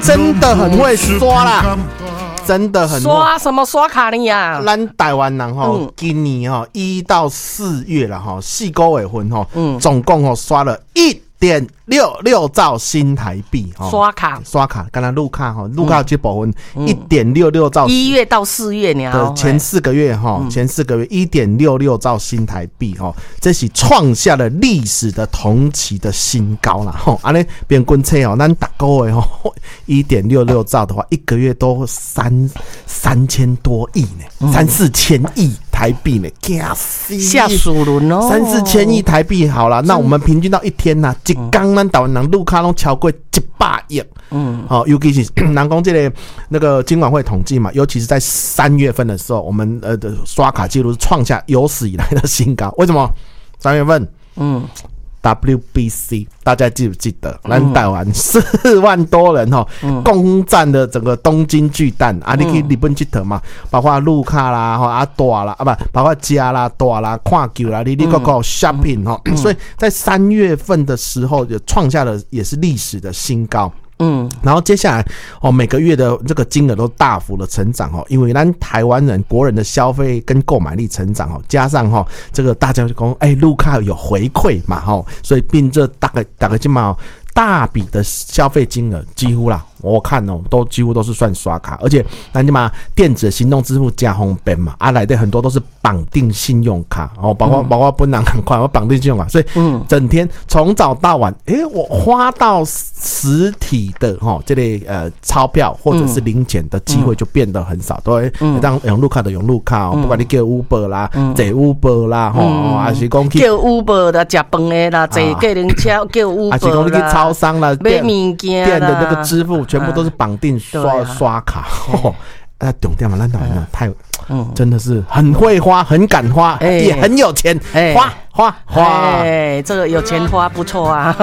真的很会刷啦，真的很刷什么刷卡呢呀？ 咱台湾人吼，今年吼1到4月啦吼，4个月份吼，总共吼刷了1.66兆新台币哈，刷卡，刚才路卡哈，路卡这部分1.66兆 ，1月到4月呢， 前4个月哈，前4个月1.66兆新台币哈，这是创下了历史的同期的新高啦哈。安尼平均测哦，咱大个月吼1.66兆的话，一个月都3000多亿呢，3-4千亿台币呢， 吓死人哦 ，3-4千亿台币好了，那我们平均到一天呐，一天咱台湾人路卡都超过100亿。好，尤其是人讲这个那个金管会统计嘛，尤其是在3月份的时候，我们的刷卡记录是创下有史以来的新高。为什么？3月份，WBC 大家记不记得？咱台湾4万多人攻占了整个东京巨蛋啊！你去日本佚佗嘛，包括路卡啦、大啦不，包括家啦、大啦、看球啦，你个 shopping 所以在3月份的时候就创下了也是历史的新高。然后接下来每个月的这个金额都大幅的成长因为咱台湾人国人的消费跟购买力成长加上这个大家就讲路卡有回馈嘛所以并这大概这么大笔的消费金额几乎啦，我看都几乎都是算刷卡，而且咱就嘛电子行动支付加方便嘛，来的很多都是绑定信用卡包括本人很快我绑定信用卡，所以整天从早到晚，我花到实体的这类钞票或者是零钱的机会就变得很少，都会当用路卡的用路卡不管你叫 Uber 啦、坐 Uber 啦还是讲叫 Uber 啦、吃饭的啦、坐计程车叫 Uber 啦。 超商啦， 买物件店的那个支付全部都是绑定刷卡重点嘛，咱台湾人太真的是很会花，很敢花，也很有钱，花， 这个有钱花不错啊。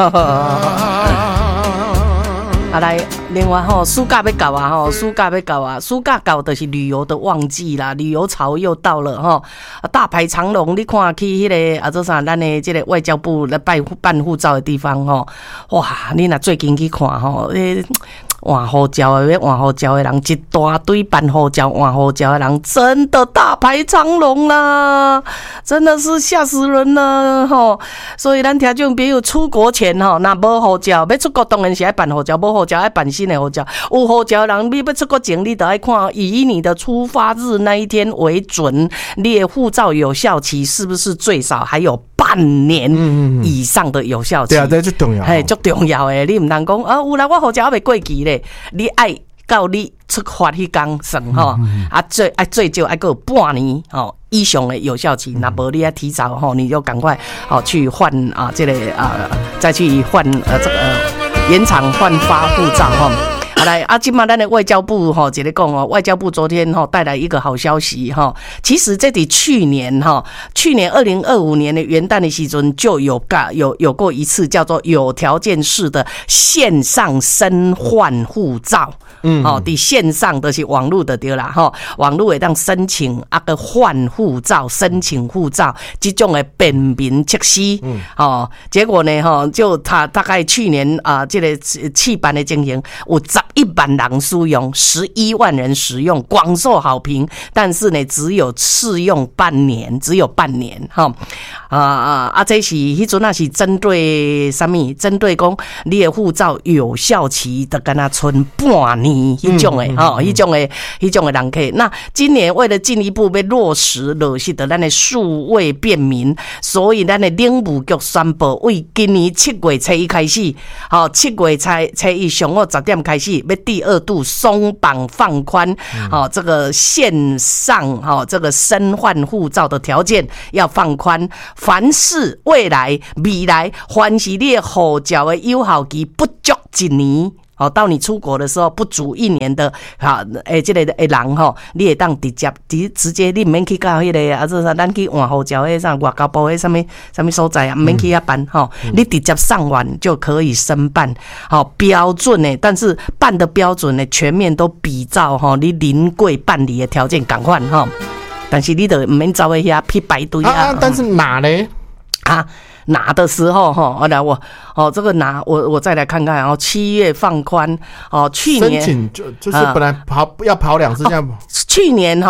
来，另外暑假要到啊，暑假到就是旅游的旺季啦，旅游潮又到了大排长龙，你看去迄个做啥？咱的这个外交部来办护照的地方哇，你若最近去看换护照的人一大堆，办护照换护照的人真的大排长龙啦，真的是吓死人了所以咱听众朋友出国前若无护照，要出国当然是要办护照，无护照要办新的护照。有护照的人，你要出国前你就要看以你的出发日那一天为准，你的护照有效期是不是最少还有半年以上的有效期？ 对啊，这最重要， 最重要的，你唔能讲有啦，我护照还未过期咧，你爱到你出发迄天算最少还有半年以上的有效期，那无你要提早你就赶快去换这个再去换这个延长换发护照来现在咱的外交部一个讲外交部昨天带来一个好消息其实这里去年2025年的元旦的时阵就有过一次叫做有条件式的线上申换护照在线上就是网络的对啦网络会当申请个换护照申请护照这种的便民措施结果呢就他大概去年这个试办的情形有11万人使用，11万人使用，广受好评。但是呢，只有试用半年，这是迄阵是针对什么？针对讲你的护照有效期的跟他存半年，迄种的迄种的人客。那今年为了进一步要落实的咱的数位便民，所以咱的领务局宣布，为今年7月初1开始，7月初1上午10点开始，要第2度松绑放宽这个线上这个申换护照的条件要放宽，凡是未来凡是你的护照的有效期不足1年到你出国的时候不足1年的这个人你会当直接你免去到迄个这啥咱去换护照的啥外交部的什么所在免去办你直接上网就可以申办标准的，但是办的标准的全面都比照你临柜办理的条件同款但是你就不免走去排队但是哪呢拿的时候这个我再来看看，然后7月放宽，去年申请就是本来要跑2次，这样。 去年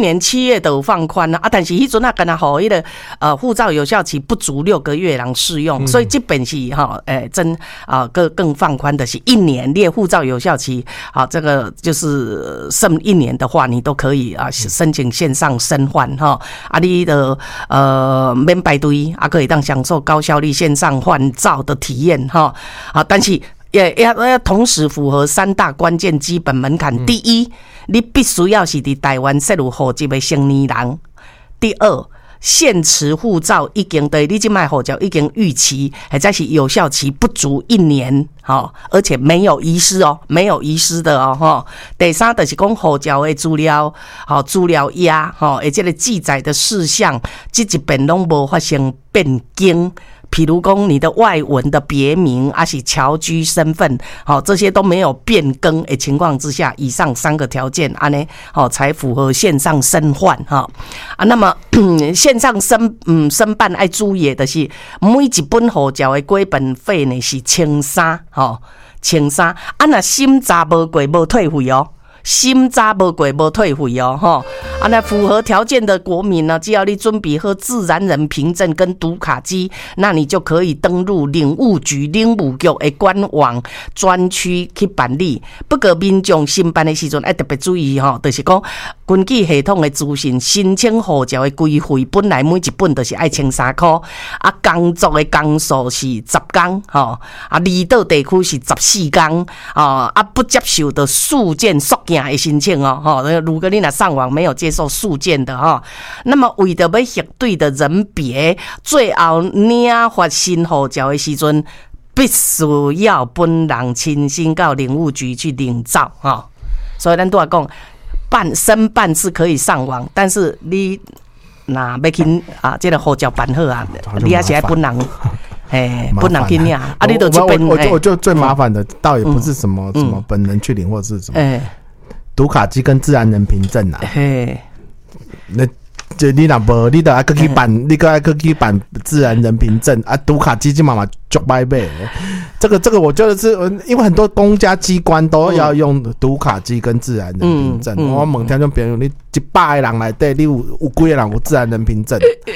7月都放宽了但是迄阵啊，敢若互迄个护照有效期不足6个月人适用，所以这本是更放宽的是1年，列护照有效期这个就是剩1年的话，你都可以申请线上申换你的免排队可以当享受高效率线上换照的体验但是也要同时符合3大关键基本门槛。第一，你必须要是在台湾设有户籍的成年人。第二，现持护照已经对你这卖护照已经逾期，或者是有效期不足1年，而且没有遗失没有遗失的第三就是讲护照的资料压而且记载的事项，这一遍拢无发生变更。譬如说你的外文的别名还是侨居身份这些都没有变更的情况之下，以上3个条件才符合线上申换那么线上申办要注意的是，每一本护照的归本费呢是1,300若审查无过无退费审查无过无退费那符合条件的国民呢，只要你准备好自然人凭证跟读卡机，那你就可以登入领务局领务局的官网专区去办理。不过民众申办的时阵要特别注意就是讲根据系统的资讯，申请护照的规费本来每一本就是要1,300块工作的工数是10天离岛地区是14天不接受的速件缩件的申请如果你若上网没有接受速件的那么为着要核对的人别，最后领发新护照的时阵，必须要本人亲身到领务局去领照所以咱都要讲申办是可以上网，但是你那要去这个护照办好你也是要本人本人去领你就这边我就最麻烦的倒也不是什么本人去领或者是什么读卡机跟自然人凭证那这你若无，你就要去办，你还要去办自然人凭证读卡机基本上就买呗。这个我觉得是因为很多公家机关都要用读卡机跟自然人凭证。我问听众朋友，你100个人内底，你有几个人有自然人凭证？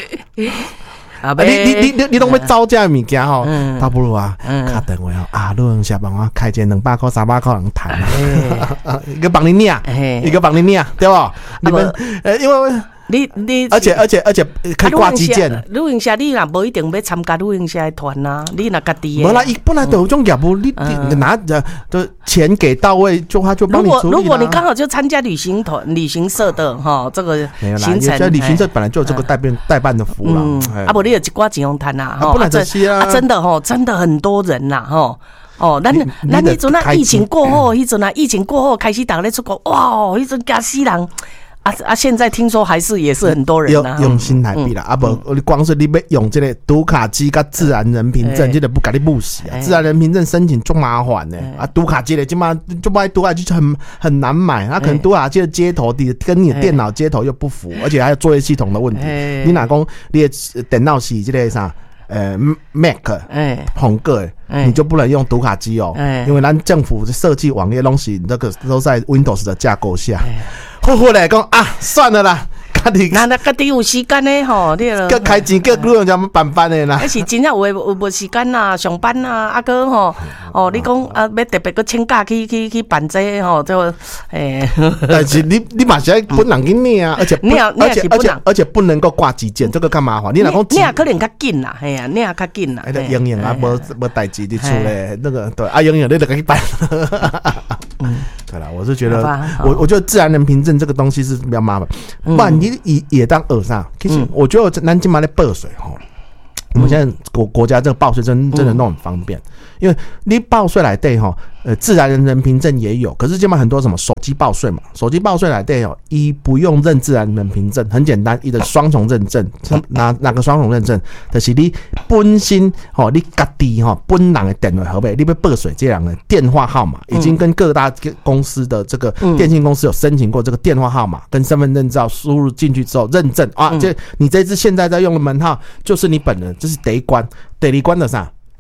你拢要找这物件倒不如打电话你用下帮我开一200块300块人谈一个帮你领对吧？你们因为你而且可以挂基建。 旅行社你若无一定要参加旅行社的团你若家己的。 没啦，本来就有种业务，你拿着钱给到位，他就帮你处理。 如果你刚好就参加旅行社的这个行程， 旅行社本来就有这个代办的服务啦。 不，你有一挂钱用谈不然就是真的很多人啦咱迄阵疫情过后，开始大家咧出国，哇，迄阵惊死人。现在听说也是很多人用新台币啦不光是你要用这个读卡机跟自然人凭证这个不给你不死自然人凭证申请就麻烦读卡机的就买读卡机很难买可能读卡机的接头跟你的电脑接头又不符而且还有作业系统的问题你哪讲你的电脑是这个啥Mac 红个你就不能用读卡机因为咱政府设计网页东西那个都在 Windows 的架构下后来讲算了啦那家己有时间呢你开钱叫旅行社办办的啦那是真正有无时间上班你讲要特别去请假去办这就但是你嘛是要本人去领而且不能够挂急件这个干嘛你若讲你也可能较紧啦你也较紧啦莹莹没代志你出来那个对莹莹你就去办对啦我是觉得我觉得自然人凭证这个东西是比较麻烦不然你也当耳上其实我觉得咱今嘛在报税我们现在国家这个报税真的弄很方便因为你报税来对自然人凭证也有可是今嘛很多什么手机报税嘛手机报税来对一不用认自然人凭证很简单一的双重认证哪个双重认证就是你本身你家己本人的电话号码你要报税这样的电话号码已经跟各大公司的这个电信公司有申请过这个电话号码跟身份证照输入进去之后认证你这支现在在用的门号就是你本人这是第一关的啥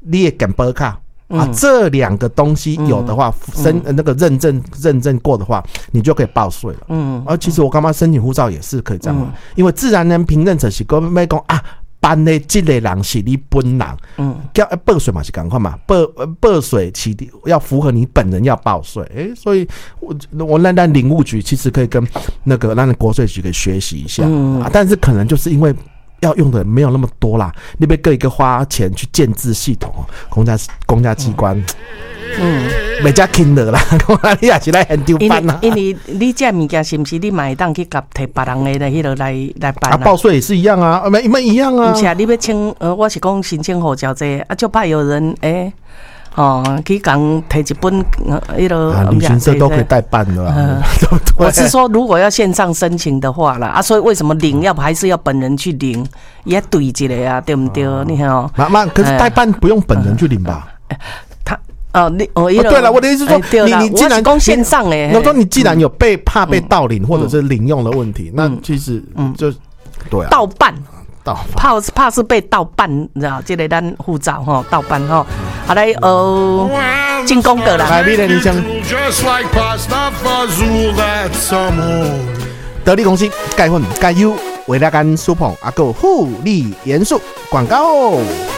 你的健保卡。这2个东西有的话，那个认证过的话，你就可以报税了。而其实我刚刚申请护照也是可以这样，因为自然人凭认者是讲要讲啊，办的这个人是你本人，叫报税嘛是赶快嘛，报税起要符合你本人要报税，所以我那领务局其实可以跟那个让国税局给学习一下，但是可能就是因为。要用的没有那么多啦，你别一个花钱去建制系统公家机关，没加轻的啦，你也是来很丢班啦。 因为你这物件是不是你买当去甲摕别人的迄落来办啊？ 报税也是一样啊，一样啊。 而且你要请我是讲申请护照这啊，就怕有人去讲摕一本迄落旅行社都可以代办的啦。 我是说，如果要线上申请的话啦，所以为什么领还是要本人去领，也对一个啊，对不对？你看哦， 可是代办不用本人去领吧？ 对了，我的意思是说，你既然讲线上我说你既然有怕被盗领或者是领用的问题，那其实就对啊， 盗办。怕是被盗办，你知道？这个咱护照盗办好来进攻的啦。 来，你来，你想。得力公司钙粉钙优维拉甘舒捧阿够护理元素广告。